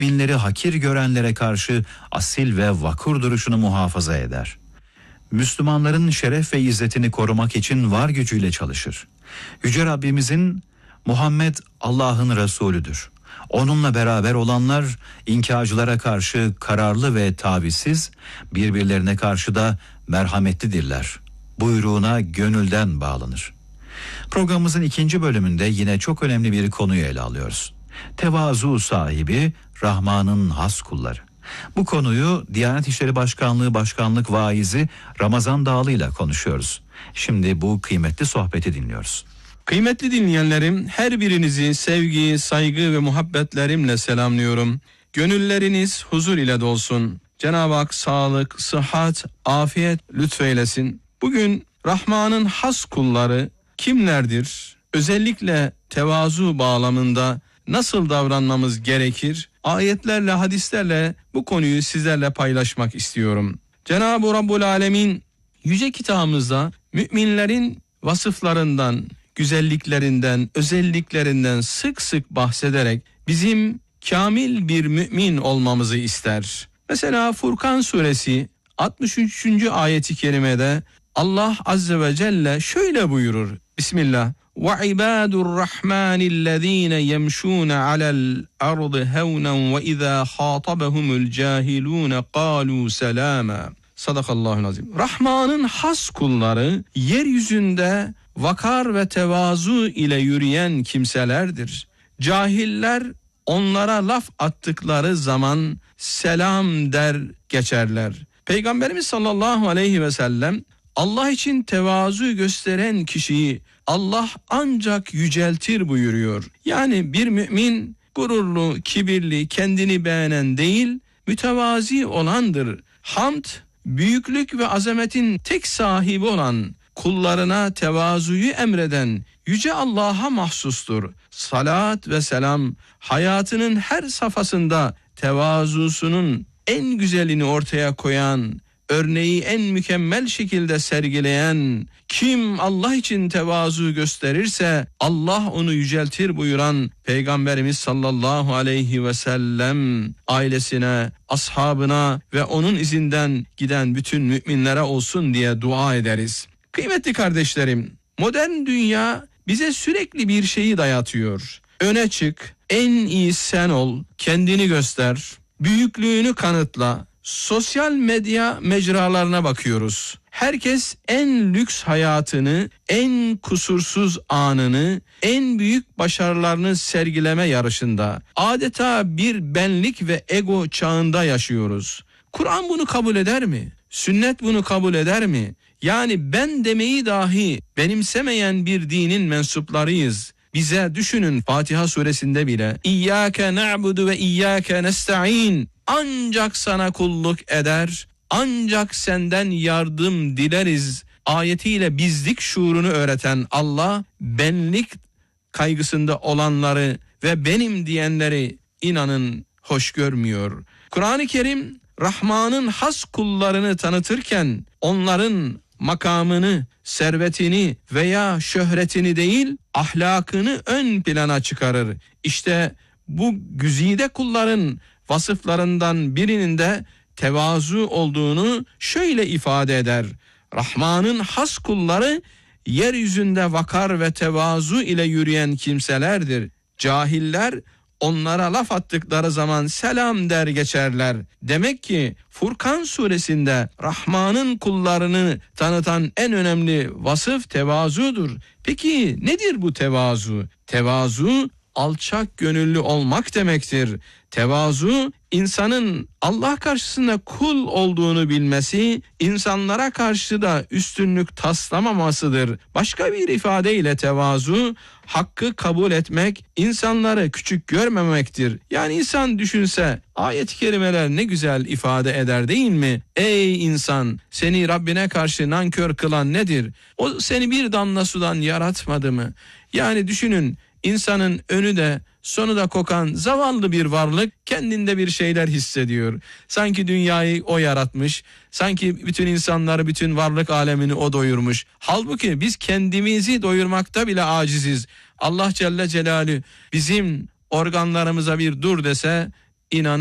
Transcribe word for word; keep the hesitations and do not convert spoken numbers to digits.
müminleri hakir görenlere karşı asil ve vakur duruşunu muhafaza eder. Müslümanların şeref ve izzetini korumak için var gücüyle çalışır. Yüce Rabbimizin Muhammed Allah'ın Resulüdür. Onunla beraber olanlar inkarcılara karşı kararlı ve tavizsiz, birbirlerine karşı da merhametlidirler. Buyruğuna gönülden bağlanır. Programımızın ikinci bölümünde yine çok önemli bir konuyu ele alıyoruz. Tevazu sahibi Rahman'ın has kulları. Bu konuyu Diyanet İşleri Başkanlığı Başkanlık Vaizi Ramazan Dağlı ile konuşuyoruz. Şimdi bu kıymetli sohbeti dinliyoruz. Kıymetli dinleyenlerim, her birinizi sevgi, saygı ve muhabbetlerimle selamlıyorum. Gönülleriniz huzur ile dolsun. Cenab-ı Hak sağlık, sıhhat, afiyet lütfeylesin. Bugün Rahman'ın has kulları kimlerdir? Özellikle tevazu bağlamında nasıl davranmamız gerekir? Ayetlerle, hadislerle bu konuyu sizlerle paylaşmak istiyorum. Cenab-ı Rabbul Alemin yüce kitabımızda müminlerin vasıflarından, güzelliklerinden, özelliklerinden sık sık bahsederek bizim kamil bir mümin olmamızı ister. Mesela Furkan suresi altmış üçüncü ayeti kerimede Allah azze ve celle şöyle buyurur. Bismillah. وَعِبَادُ الرَّحْمَانِ الَّذ۪ينَ يَمْشُونَ عَلَى الْأَرْضِ هَوْنًا وَإِذَا خَاطَبَهُمُ الْجَاهِلُونَ قَالُوا سَلَامًا. Sadakallahul azim. Rahman'ın has kulları yeryüzünde vakar ve tevazu ile yürüyen kimselerdir. Cahiller onlara laf attıkları zaman selam der geçerler. Peygamberimiz sallallahu aleyhi ve sellem Allah için tevazu gösteren kişiyi Allah ancak yüceltir buyuruyor. Yani bir mümin gururlu, kibirli, kendini beğenen değil, mütevazi olandır. Hamd, büyüklük ve azametin tek sahibi olan, kullarına tevazuyu emreden yüce Allah'a mahsustur. Salat ve selam hayatının her safhasında tevazusunun en güzelini ortaya koyan, örneği en mükemmel şekilde sergileyen, kim Allah için tevazu gösterirse Allah onu yüceltir buyuran Peygamberimiz sallallahu aleyhi ve sellem ailesine, ashabına ve onun izinden giden bütün müminlere olsun diye dua ederiz. Kıymetli kardeşlerim, modern dünya bize sürekli bir şeyi dayatıyor. Öne çık, en iyi sen ol, kendini göster, büyüklüğünü kanıtla. Sosyal medya mecralarına bakıyoruz. Herkes en lüks hayatını, en kusursuz anını, en büyük başarılarını sergileme yarışında. Adeta bir benlik ve ego çağında yaşıyoruz. Kur'an bunu kabul eder mi? Sünnet bunu kabul eder mi? Yani ben demeyi dahi benimsemeyen bir dinin mensuplarıyız. Bize düşünün, Fatiha suresinde bile İyyâke na'budu ve iyyâke nesta'in, ancak sana kulluk eder, ancak senden yardım dileriz ayetiyle bizlik şuurunu öğreten Allah, benlik kaygısında olanları ve benim diyenleri inanın hoş görmüyor. Kur'an-ı Kerim Rahman'ın has kullarını tanıtırken onların makamını, servetini veya şöhretini değil, ahlakını ön plana çıkarır. İşte bu güzide kulların vasıflarından birinin de tevazu olduğunu şöyle ifade eder. Rahman'ın has kulları yeryüzünde vakar ve tevazu ile yürüyen kimselerdir. Cahiller onlara laf attıkları zaman selam der geçerler. Demek ki Furkan suresinde Rahman'ın kullarını tanıtan en önemli vasıf tevazudur. Peki nedir bu tevazu? Tevazu alçak gönüllü olmak demektir. Tevazu insanın Allah karşısında kul olduğunu bilmesi, insanlara karşı da üstünlük taslamamasıdır. Başka bir ifadeyle tevazu, hakkı kabul etmek, insanları küçük görmemektir. Yani insan düşünse, ayet-i kerimeler ne güzel ifade eder değil mi? Ey insan, seni Rabbine karşı nankör kılan nedir? O seni bir damla sudan yaratmadı mı? Yani düşünün, insanın önü de sonu da kokan zavallı bir varlık kendinde bir şeyler hissediyor. Sanki dünyayı o yaratmış, sanki bütün insanları, bütün varlık alemini o doyurmuş. Halbuki biz kendimizi doyurmakta bile aciziz. Allah Celle Celaluhu bizim organlarımıza bir dur dese inan